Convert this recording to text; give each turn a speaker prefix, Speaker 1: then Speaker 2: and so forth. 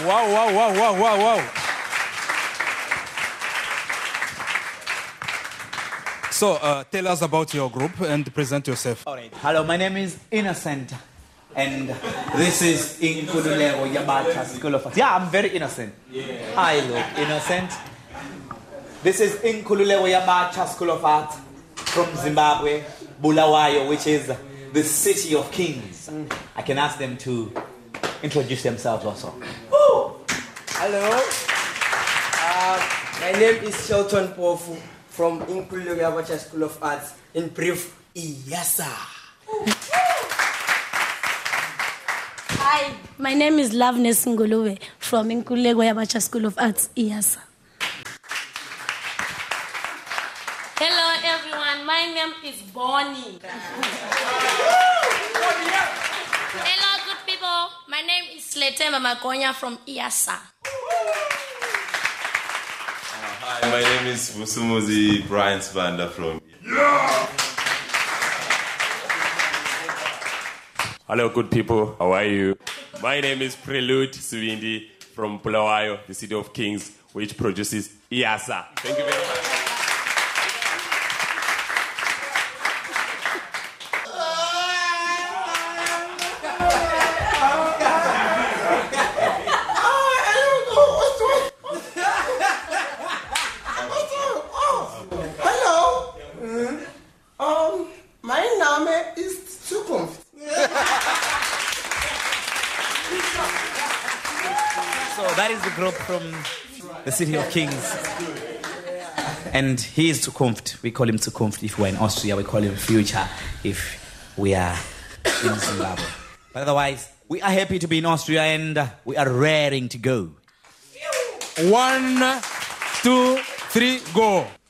Speaker 1: Wow. So, tell us about your group and present yourself.
Speaker 2: All right. Hello, my name is Innocent, and this is Inkululeko Yabacha School of Arts. Yeah, I'm very innocent. Yeah. I look innocent. This is Inkululeko Yabacha School of Arts from Zimbabwe, Bulawayo, which is the city of kings. I can ask them to introduce themselves also.
Speaker 3: Hello. My name is Shelton Pofu from Inkululeko Yabacha School of Arts. In brief, IYASA.
Speaker 4: Hi, my name is Loveness Nguluwe from Inkululeko Yabacha School of Arts, IYASA.
Speaker 5: Hello everyone, my name is Bonnie. Hello good people, my name is Letemba Makonya from IYASA.
Speaker 6: Hi, my name is Musumuzi Brian Spanda from
Speaker 7: Hello, good people. How are you? My name is Prelude Suwindi from Bulawayo, the city of kings, which produces IYASA. Thank you very much.
Speaker 3: Mein Name ist Zukunft.
Speaker 2: So that is the group from the city of kings. And he is Zukunft. We call him Zukunft if we're in Austria. We call him Future if we are in Zimbabwe. But otherwise, we are happy to be in Austria and we are raring to go.
Speaker 1: 1, 2, 3, go.